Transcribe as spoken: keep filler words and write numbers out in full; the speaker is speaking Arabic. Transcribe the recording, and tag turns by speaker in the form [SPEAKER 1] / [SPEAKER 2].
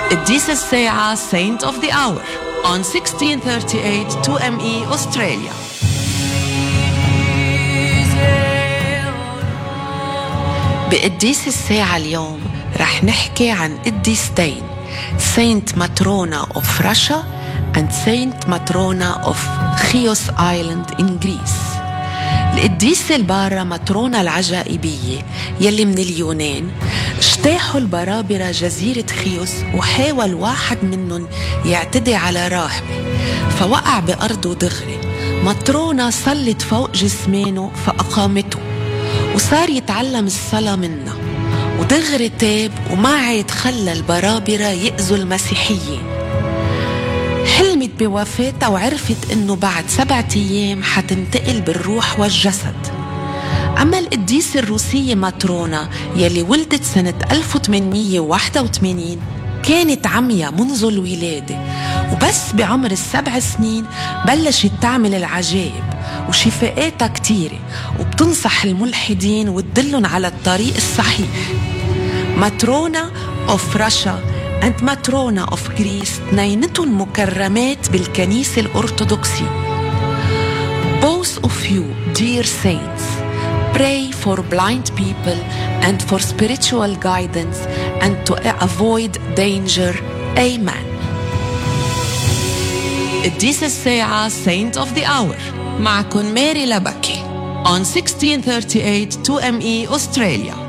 [SPEAKER 1] قديس الساعة Saint of the Hour on sixteen thirty-eight two M E Australia. بقديس الساعة اليوم رح نحكي عن قديستين، Saint Matrona of Russia and Saint Matrona of Chios Island in Greece. القديسة البارة ماترونا العجائبية يلي من اليونان اجتاحوا البرابرة جزيرة خيوس، وحاول واحد منهم يعتدي على راهبة فوقع بأرضه دغري. ماترونا صلت فوق جسمانه فأقامته وصار يتعلم الصلاة منها، ودغري تاب وما عاد خلى البرابرة يأذوا المسيحيين. حلمت بوفاتها وعرفت انه بعد سبعة ايام حتنتقل بالروح والجسد. اما القديسة الروسية ماترونا يلي ولدت سنة ألف وثمانمية وواحد وثمانين كانت عمية منذ الولادة، وبس بعمر السبع سنين بلشت تعمل العجائب وشفاءاتها كتيرة، وبتنصح الملحدين وتدلهم على الطريق الصحيح. ماترونا of Russia and Matrona of Greece نينتهم مكرمات بالكنيسة الأرثوذكسية. Both of you, dear saints, pray for blind people and for spiritual guidance and to avoid danger. Amen. قديس الساعة Saint of the Hour معكن ماري لبكي on sixteen thirty-eight two M E Australia.